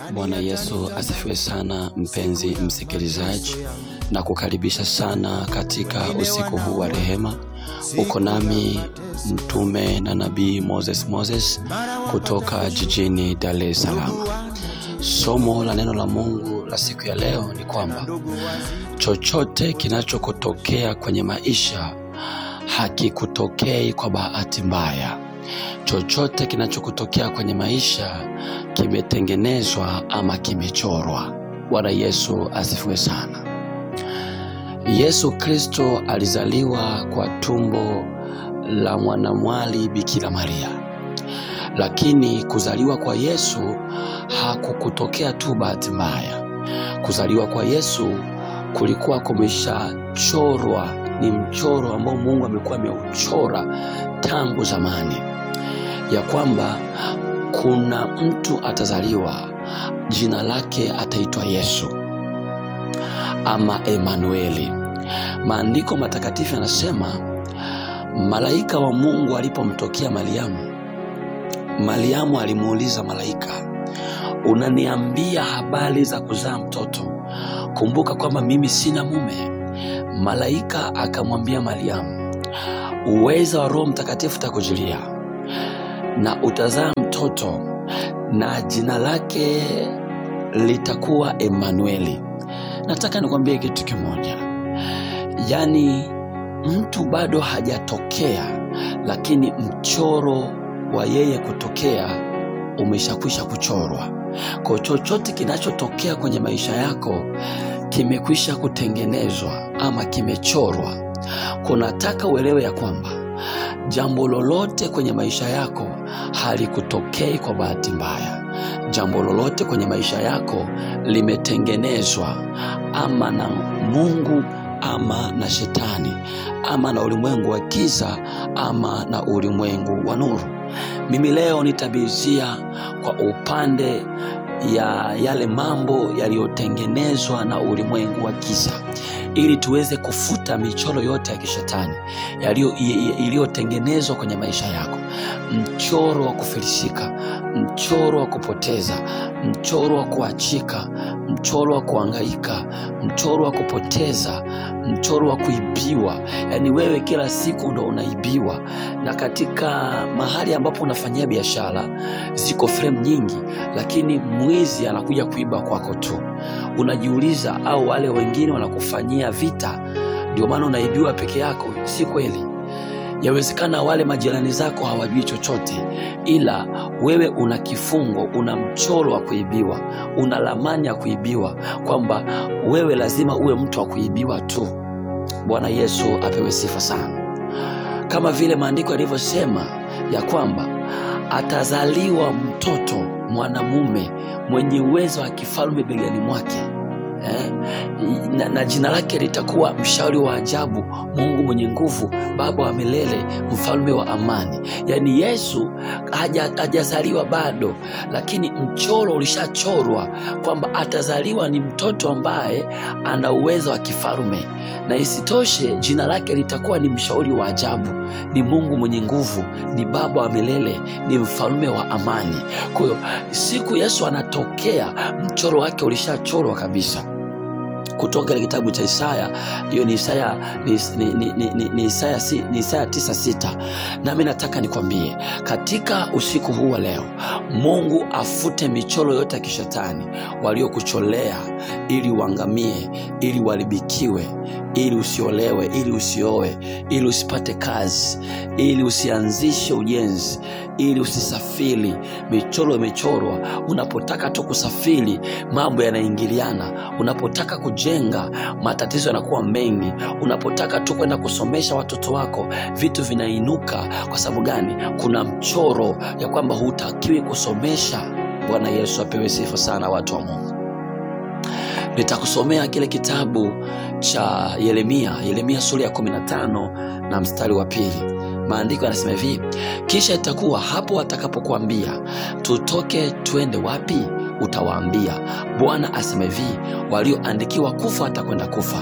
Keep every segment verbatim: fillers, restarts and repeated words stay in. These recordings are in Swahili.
Bwana Yesu asifiwe sana, mpenzi msikilizaji, na kukaribisha sana katika usiku huu wa rehema. Uko nami mtume na nabii Moses Moses kutoka jijini Dar es Salaam. Somo la neno la Mungu la siku ya leo ni kwamba chochote kinachokutokea kwenye maisha hakikutokei kwa bahati mbaya. Chochote kinachokutokea kwenye maisha kimetengenezwa ama kimechorwa. Bwana Yesu asifiwe sana. Yesu Kristo alizaliwa kwa tumbo la mwanamwali Bikira Maria. Lakini kuzaliwa kwa Yesu hakukutokea tu bahati mbaya. Kuzaliwa kwa Yesu kulikuwa kumeshachorwa, ni mchoro ambao Mungu amekuwa ameuchora tangu zamani, ya kwamba kuna mtu atazaliwa, jina lake ataitwa Yesu ama Emanueli. Maandiko matakatifu yanasema malaika wa Mungu alipomtokea Mariamu, Mariamu alimuuliza malaika, unaniambia habari za kuzaa mtoto? Kumbuka kwamba mimi sina mume. Malaika akamwambia Mariamu, uweza wa Roho Mtakatifu utakujilia na utazaa mtoto na jina lake litakuwa Emanueli. Nataka nikwambie kitu kimoja. Yaani mtu bado hajatokea, lakini mchoro wa yeye kutokea umeshakwisha kuchorwa. Kwa chochote kinachotokea kwenye maisha yako kimekwisha kutengenezwa ama kimechorwa. Kunataka uelewe ya kwamba jambo lolote kwenye maisha yako halikutokei kwa bahati mbaya. Jambo lolote kwenye maisha yako limetengenezwa ama na Mungu ama na shetani, ama na ulimwengu wa giza ama na ulimwengu wa nuru. Mimi leo nitabizia kwa upande ya yale mambo yaliyotengenezwa na ulimwengu wa giza, ili tuweze kufuta michoro yote ya kishetani iliyotengenezwa kwenye maisha yako. Mchoro wa kufilisika, mchoro wa kupoteza, mchoro wa kuachika, mchoro wa kuhangaika, mchoro wa kupoteza, mchoro wa kuibiwa. Yaani wewe kila siku ndo unaibiwa. Na katika mahali ambapo unafanyia biashara ziko frame nyingi, lakini mwizi anakuja kuiba kwako tu. Unajiuliza, au wale wengine wanakufanyia vita ndio maana unaibiwa peke yako? Si kweli. Yawezekana wale majirani zako hawajui chochote, ila wewe una kifungo, una mchoro wa kuibiwa, una lamani ya kuibiwa, kwamba wewe lazima uwe mtu wa kuibiwa tu. Bwana Yesu apewe sifa sana. Kama vile maandiko yalivyosema ya kwamba atazaliwa mtoto mwanamume mwenye uwezo wa kifalme begani mwake. Eh, na, na jina lake litakuwa mshauri wa ajabu, Mungu mwenye nguvu, Baba wa milele, mfalme wa amani. Yaani Yesu hajazaliwa bado, lakini mchoro ulishachorwa kwamba atazaliwa ni mtoto ambaye ana uwezo wa kifalme. Na isitoshe jina lake litakuwa ni mshauri wa ajabu, ni Mungu mwenye nguvu, ni Baba wa milele, ni mfalme wa amani. Kwa hiyo siku Yesu anatokea, mchoro wake ulishachorwa kabisa. Kutoka ile kitabu cha Isaya, hiyo ni Isaya ni, ni, ni, ni, ni, ni Isaya si, ni Isaya tisa sita. Na mimi nataka nikwambie katika usiku huu wa leo, Mungu afute michoro yote ya kishetani waliokucholea ili uangamie, ili uharibikiwe, ili usiolewe, ili usioe, ili usipate kazi, ili usianzishe ujenzi, ili usisafiri. Michoro imechorwa. Unapotaka tu kusafiri, mambo yanaingiliana. Unapotaka kujenga, matatizo yanakuwa mengi. Unapotaka tu kwenda kusomesha watoto wako, vitu vinainuka. Kwa sababu gani? Kuna mchoro ya kwamba hutakiwi kusomesha. Bwana Yesu apewe sifa sana, watu wa Mungu. Nitakusomea kile kitabu cha Yeremia, Yeremia sura ya kumi na tano na mstari wa pili. Maandiko yanasema hivi, kisha itakuwa hapo watakapokuambia tutoke twende wapi, utawaambia Bwana asema hivi, walioandikiwa kufa atakwenda kufa,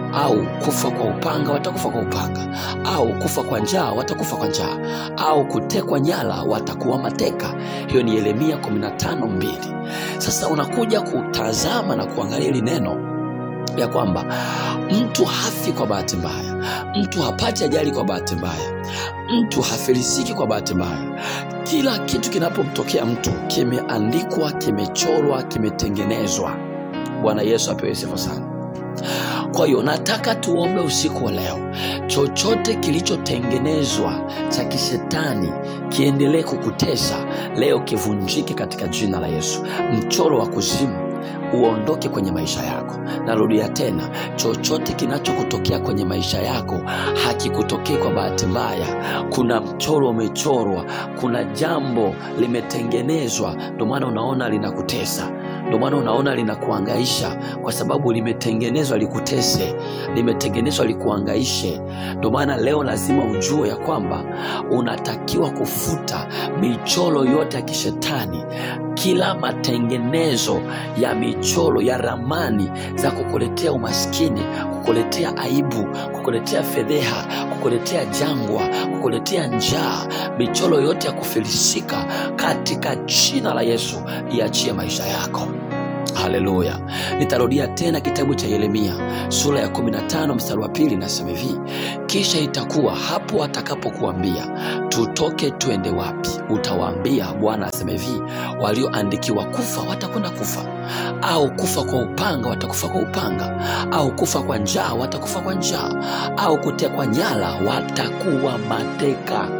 au kufa kwa upanga watakufa kwa upanga, au kufa kwa njaa watakufa kwa njaa, au kutekwa nyara watakuwa mateka. Hiyo ni Yeremia kumi na tano mbili. Sasa unakuja kutazama na kuangalia hili neno ya kwamba mtu hafi kwa bahati mbaya, mtu hapati ajali kwa bahati mbaya, mtu hafilisiki kwa bahati mbaya. Kila kitu kinapomtokea mtu kimeandikwa, kimechorwa, kimetengenezwa. Bwana Yesu apewe sifa sana. Kwa hiyo nataka tuombe usiku wa leo, chochote kilichotengenezwa cha kishetani kiendelee kukutesa leo kivunjike katika jina la Yesu. Mchoro wa kuzimu uondoke kwenye maisha yako. Narudia tena, chochote kinachokutokea kwenye maisha yako hakikutokei kwa bahati mbaya. Kuna mchoro umechorwa, kuna jambo limetengenezwa, ndio maana unaona linakutesa. Ndio maana unaona linakuhangaisha, kwa sababu limetengenezwa likutese, limetengenezwa likuhangaishe. Ndio maana leo lazima ujue ya kwamba unatakiwa kufuta michoro yote ya kishetani, kila matengenezo ya michoro ya ramani za kukuletea umaskini, kukuletea aibu, kukuletea fedheha, kukuletea jangwa, kukuletea njaa, michoro yote ya kufilisika, katika jina la Yesu iachie maisha yako. Haleluya. Nitarudia tena kitabu cha Yeremia sura ya kumi na tano mstari wa pili, nasema hivi: kisha itakuwa hapo atakapokuambia tutoke tuende wapi, utawaambia Bwana asema hivi, walioandikiwa kufa watakwenda kufa, au kufa kwa upanga watakufa kwa upanga, au kufa kwa njaa watakufa kwa njaa, au kutekwa nyara watakuwa mateka.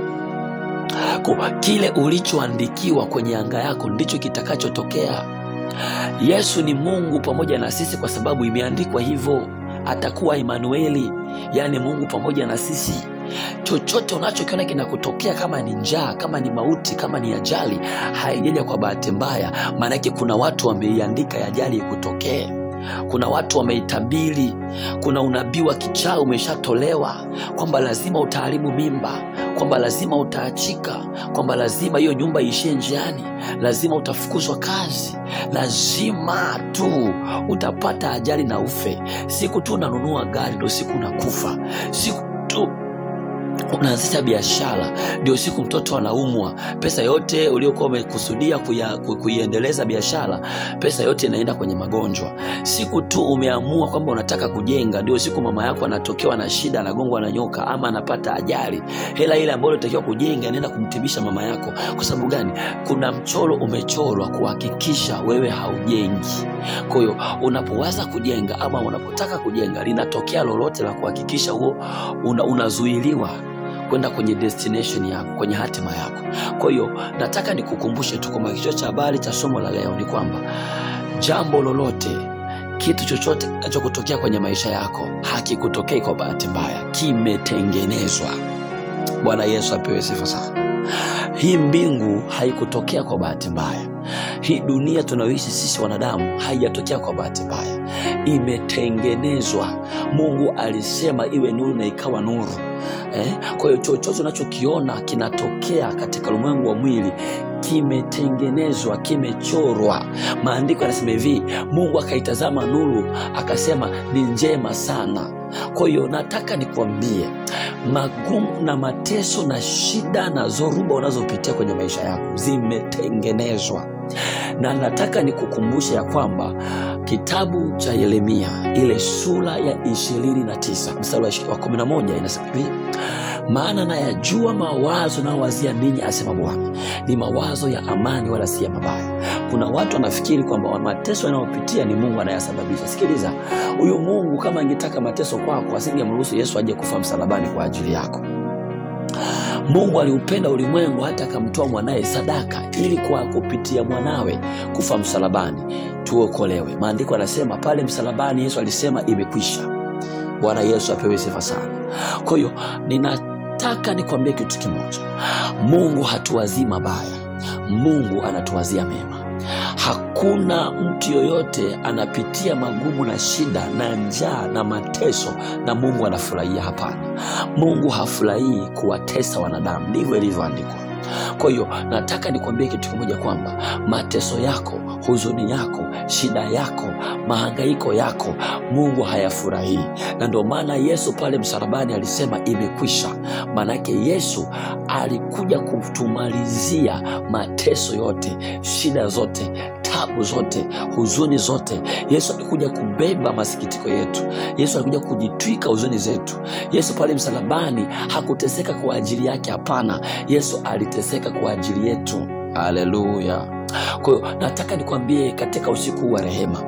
Kwa kile ulichoandikiwa kwenye anga yako ndicho kitakachotokea. Yesu ni Mungu pamoja na sisi, kwa sababu imeandikwa hivyo. Atakuwa Emanueli, yani Mungu pamoja na sisi. Chochote unachokiona kinakutokea, kama ni njaa, kama ni mauti, kama ni ajali, haijaja kwa bahati mbaya. Maana yake kuna watu wameiandika ajali ikutokee. Kuna watu wameitabiri. Kuna unabii wa kichaa umeshatolewa kwamba lazima utaharibu mimba, kwamba lazima utaachika, kwamba lazima hiyo nyumba iishie njiani, lazima utafukuzwa kazi, lazima tu utapata ajali na ufe. Siku tu unanunua gari ndio siku unakufa. Siku tu unaanzisha biashara ndio siku mtoto anaumwa. Pesa yote uliokuwa umekusudia kuiendeleza biashara, pesa yote inaenda kwenye magonjwa. Siku tu umeamua kwamba unataka kujenga, ndio siku mama yako anatokewa na shida, anagongwa na nyoka ama anapata ajali. Hela ile ambayo unatakiwa kujenga inaenda kumtibisha mama yako. Kwa sababu gani? Kuna mchoro umechorwa kuhakikisha wewe haujengi. Kwa hiyo unapowaza kujenga ama unapotaka kujenga, linatokea lolote la kuhakikisha huo una, unazuiliwa kwenda kwenye destination yako, kwenye hatima yako. Kwa hiyo nataka nikukumbushe tu kwamba kichwa cha habari cha somo la leo ni kwamba jambo lolote, kitu chochote kinachokutokea kwenye maisha yako hakikutokei kwa bahati mbaya, kimetengenezwa. Bwana Yesu apewe sifa sana. Hii mbingu haikutokea kwa bahati mbaya. Hii dunia tunayoishi sisi wanadamu haijatokea kwa bahati mbaya, imetengenezwa. Mungu alisema iwe nuru na ikawa nuru. Eh? Kwa hiyo chochote unachokiona kinatokea katika ulimwengu wa mwili kimetengenezwa, kimechorwa. Maandiko yanasema hivi, Mungu akaitazama nuru akasema ni njema sana. Kwa hiyo nataka nikwambie, magumu na mateso na shida na zoruba unazopitia kwenye maisha yako zimetengenezwa. Na nataka nikukumbushe ya kwamba kitabu cha Yeremia ile sura ya ishirini na tisa mstari wa kumi na moja inasema hivi, maana nayajua mawazo nayowazia ninyi asema Bwana, ni mawazo ya amani wala si ya mabaya. Kuna watu wanafikiri kwamba mateso yanayopitia ni Mungu anayasababisha. Sikiliza, huyo Mungu kama angetaka mateso kwako asingemruhusu Yesu aje kufa msalabani kwa ajili yako. Mungu aliupenda ulimwengu hata akamtoa mwanae sadaka, ili kwa kupitia mwanawe kufa msalabani tuokolewe. Maandiko yanasema pale msalabani Yesu alisema imekwisha. Bwana Yesu apewe sifa sana. Kwa hiyo ninataka nikwambie kitu kimoja, Mungu hatuwazii mabaya, Mungu anatuwazia mema. Hakuna mtu yoyote anapitia magumu na shida na njaa na mateso na Mungu anafurahia. Hapana, Mungu hafurahii kuwatesa wanadamu, ndivyo ilivyoandikwa. Kwa hiyo nataka nikwambie kitu kimoja kwamba mateso yako huzuni yako, shida yako, mahangaiko yako Mungu hayafurahii. Na ndio maana Yesu pale msalabani alisema imekwisha. Maana yake Yesu alikuja kutumalizia mateso yote, shida zote, tabu zote, huzuni zote. Yesu alikuja kubeba masikitiko yetu. Yesu alikuja kujitwika huzuni zetu. Yesu pale msalabani hakuteseka kwa ajili yake, hapana. Yesu aliteseka kwa ajili yetu. Haleluya. Kwa hiyo nataka nikwambie katika usiku wa rehema,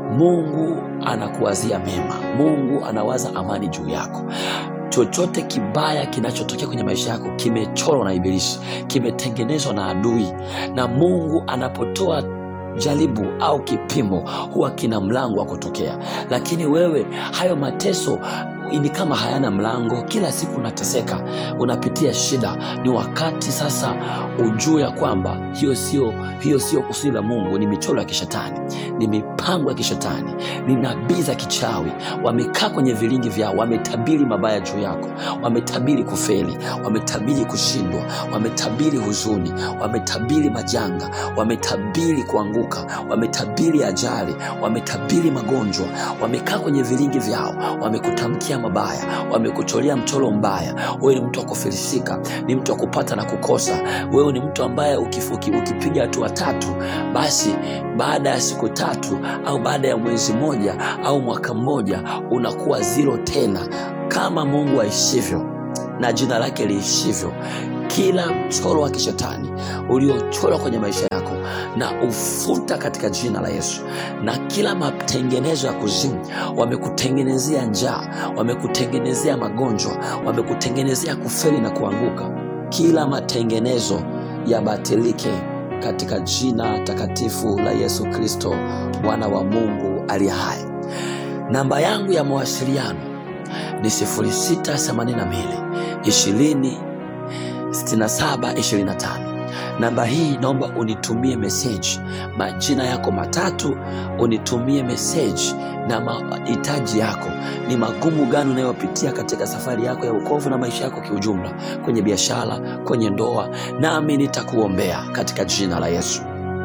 Mungu anakuwazia mema. Mungu anawaza amani juu yako. Chochote kibaya kinachotokea kwenye maisha yako kimechorwa na ibilisi, kimetengenezwa na adui, na Mungu anapotoa jaribu au kipimo huwa kina mlango wa kutokea. Lakini wewe hayo mateso ni kama hayana mlango. Kila siku unateseka, unapitia shida. Ni wakati sasa ujue ya kwamba hiyo sio hiyo sio kusudi la Mungu. Ni michoro ya kishetani, ni mipango ya kishetani, ni nabii za kichawi. Wamekaa kwenye vilingi vyao, wametabiri mabaya juu yako, wametabiri kufeli, wametabiri kushindwa, wametabiri huzuni, wametabiri majanga, wametabiri kuanguka, wametabiri ajali, wametabiri magonjwa. Wamekaa kwenye vilingi vyao, wamekutamkia mabaya, wamekuchorea mchoro mbaya. Wewe ni mtu wa kufilisika, ni mtu wa kupata na kukosa. Wewe ni mtu ambaye ukifuki ukipiga hatua tatu, basi baada ya siku tatu au baada ya mwezi moja au mwaka mmoja unakuwa zero tena. Kama Mungu aishivyo na jina lake liishivyo, kila mchoro wa kishetani uliochorwa kwenye maisha yako na ufuta katika jina la Yesu. Na kila matengenezo ya kuzimu, wamekutengenezea njaa, wamekutengenezea magonjwa, wamekutengenezea kufeli na kuanguka, kila matengenezo yabatilike katika jina takatifu la Yesu Kristo, mwana wa Mungu aliye hai. Namba yangu ya mawasiliano ni sifuri sita themanini na mbili ishirini sitini na saba ishirini na tano. Namba hii naomba unitumie message, majina yako matatu, unitumie message na mahitaji yako. Ni magumu gani unayopitia katika safari yako ya wokovu na maisha yako kiujumla, kwenye biashara, kwenye ndoa, nami nitakuombea katika jina la Yesu.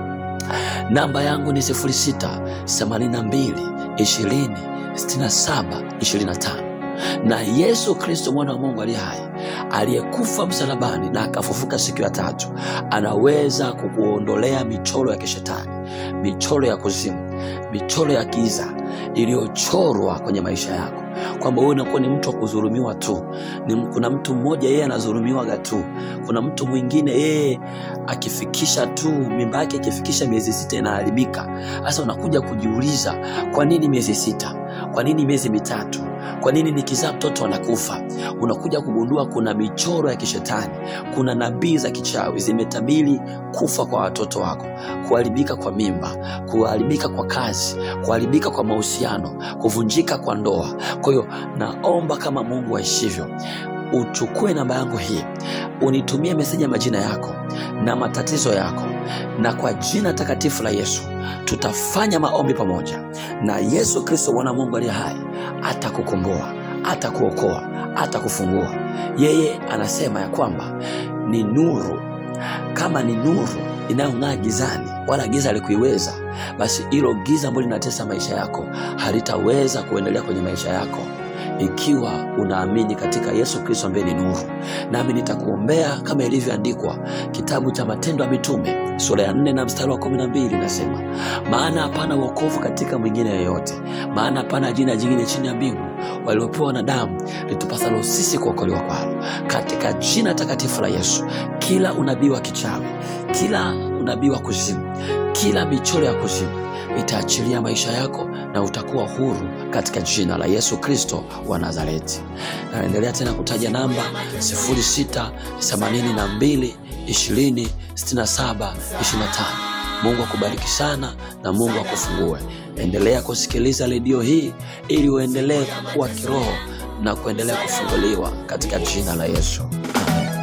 Namba yangu ni sifuri sita themanini na mbili ishirini sitini na saba ishirini na tano. Na Yesu Kristo mwana wa Mungu aliye hai, aliyekufa msalabani na akafufuka siku ya tatu, anaweza kukuondolea michoro ya kishetani, michoro ya kuzimu, michoro ya giza iliyochorwa kwenye maisha yako, kwamba wewe unakuwa ni mtu wa kudhulumiwa tu. Ni kuna mtu mmoja yeye anadhulumiwa tu. Kuna mtu mwingine yeye akifikisha tu mimba yake, akifikisha miezi sita inaharibika. Sasa unakuja kujiuliza, kwa nini miezi sita? Kwa nini miezi mitatu? Kwa nini nikizaa mtoto anakufa? Unakuja kugundua kuna michoro ya kishetani, kuna nabii za kichawi zimetabiri kufa kwa watoto wako, kuharibika kwa mimba, kuharibika kwa kazi, kuharibika kwa mahusiano, kuvunjika kwa ndoa. Kwa hiyo naomba kama Mungu aishivyo, uchukue namba yangu hii, unitumie meseji ya majina yako na matatizo yako, na kwa jina takatifu la Yesu tutafanya maombi pamoja. Na Yesu Kristo mwana Mungu aliye hai atakukomboa, atakuokoa, atakufungua. Yeye anasema ya kwamba ni nuru. Kama ni nuru inayong'aa gizani, wala giza halikuiweza, basi hilo giza ambalo linatesa maisha yako halitaweza kuendelea kwenye maisha yako, ikiwa unaamini katika Yesu Kristo ambaye ni nuru. Nami nitakuombea kama ilivyoandikwa kitabu cha Matendo ya Mitume sura ya nne na mstari wa kumi na mbili, nasema, maana hapana wokovu katika mwingine yoyote, maana hapana jina jingine chini ya mbingu waliopewa wanadamu litupasalo sisi kuokolewa kwalo. Katika jina takatifu la Yesu, kila unabii wa kichawi, kila unabii wa kuzimu, kila michoro ya kuzimu itaachilia maisha yako na utakuwa huru katika jina la Yesu Kristo wa Nazareti. Na endelea tena kutaja namba sifuri sita themanini na mbili ishirini sitini na saba ishirini na tano. Mungu akubariki sana na Mungu akufungue. Endelea kusikiliza redio hii ili uendelee kukua kiroho na kuendelea kufunguliwa katika jina la Yesu.